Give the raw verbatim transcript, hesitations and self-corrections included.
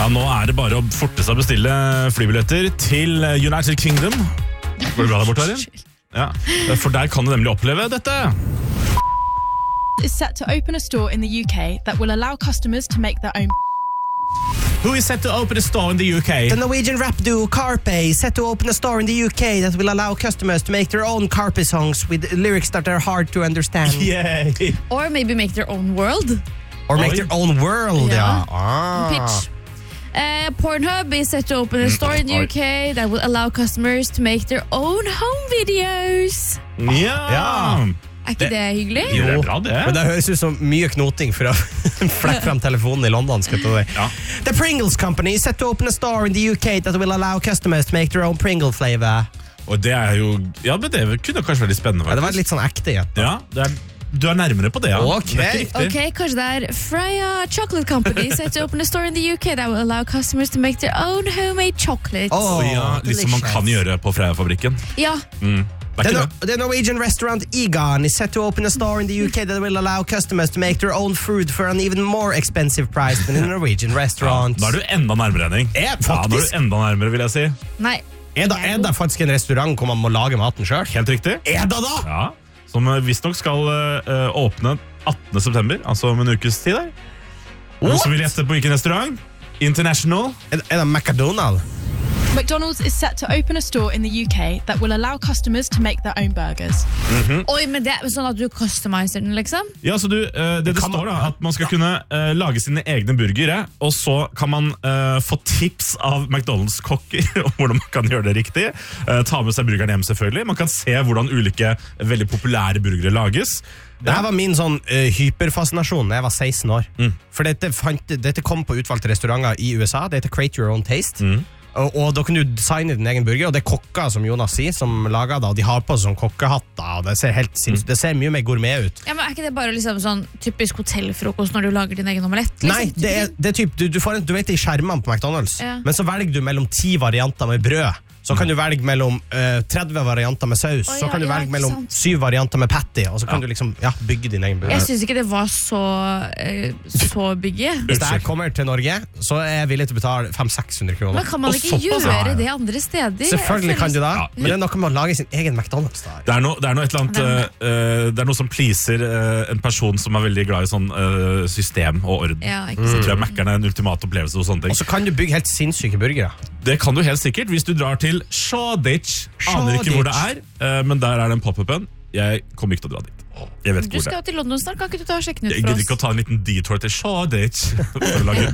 Ja, nå er det bare å forte seg å bestille flybilletter til United Kingdom. Går det bra der borte, Arin? Ja, for der kan du nemlig oppleve dette. Is set to open a store in the U K that will allow customers to make their own. Who is set to open a store in the U K? The Norwegian rap duo Carpe is set to open a store in the U K that will allow customers to make their own Carpe songs with lyrics that are hard to understand. Yay! Or maybe make their own world. Or make Oi. their own world, ja. Ja. Ah. Pitch. Uh, Pornhub is set to open a store in the U K that will allow customers to make their own home videos. Ja! Ja. Er ikke det, det hyggelig? Jo, det er bra det. Men det høres ut som mye knoting for å flekke frem telefonen i London. Skal jeg Ja. The Pringles Company is set to open a store in the U K that will allow customers to make their own Pringle flavor. Og det er jo, ja, men det kunne kanskje vært litt spennende, Ja, det var faktisk. litt sånn ekte, ja. Ja, det er, du er nærmere på det, ja. Ok. Det er ikke riktig. Ok, kanskje det er Freia Chocolate Company set to open a store in the U K that will allow customers to make their own homemade chocolates. Oh, Ja, liksom man kan gjøre på Freia-fabrikken. Ja, Mm. Det The, er no ikke det. the Norwegian restaurant Egon is set to open a store in the U K that will allow customers to make their own food for an even more expensive price than in a Norwegian Ja, restaurant. nå er du enda nærmere, Henning. Er Ja, nå er faktisk. du enda nærmere, vil jeg si. nei. Er det, er det faktisk en restaurant hvor man må lage maten selv? Helt riktig. Er det da? Ja, som eh, visstnok skal eh, åpne attende september, altså om en ukes tid der. Noen som vil gjette på hvilken restaurant? International. Er, er det McDonald's? McDonald's is set to open a store in the U K that will allow customers to make their own burgers. Oi, men det er sånn at du customiser den, liksom? Ja, så du, eh, det det Kan står man- da, at man skal kunne eh, lage sine egne burgere, og så kan man eh, få tips av McDonald's-kokker om hvordan man kan gjøre det riktig. Eh, ta med seg burgeren hjem, selvfølgelig. Man kan se hvordan ulike veldig populære burgere lages. Dette var min sånn uh, hyperfascinasjon da jeg var seksten år. For dette, fant, dette kom på utvalgte restauranter i U S A. Det heter Create Your Own Taste. Og, og da kan du designe din egen burger. Og det er kokker, som Jonas sier, som lager det. Og de har på sånn kokkehatter. Og det ser, helt sinns- det ser mye mer gourmet ut. Ja, men Er ikke det bare liksom sånn typisk hotellfrokost når du lager din egen omelett? Liksom? Nei, det er, det er typ, du, du, får en, du vet det i skjermene på McDonald's. Ja. Men så velger du mellom ti varianter med brød. Så kan du velge mellom uh, tretti varianter med saus. Å, Så ja, kan du ja, velge ikke mellom sant. syv varianter med patty. Og så kan du liksom ja, bygge din egen burger. Jeg syns ikke det var så eh, så bygge. Hvis det her kommer til Norge, så er jeg villig til å betale fem til seks hundre kroner. Men kan man Og ikke såpass, gjøre ja, ja. det andre steder? Selvfølgelig kan du det, Ja. men det er noe med å lage sin egen McDonald's. Da. Det er, no, det er noe et eller annet Det er eh, Det er noe som pleaser eh, en person som er veldig glad i sånn eh, system og orden. Ja, ikke Så sant. jeg tror jeg Mac-eren er en ultimat opplevelse og sånne ting. Og så kan du bygge helt sinnssyke burgere. Det kan du helt sikkert hvis du drar til Shoreditch. Aner ikke hvor det er, eh, men der er det en pop-up-en. Jeg kommer ikke til å dra dit. Jeg vet Du ikke hvor det skal er. jo til London snart, kan ikke du ta og sjekke den ut Jeg for gidder oss? ikke å ta en liten detour til Shoreditch for å lage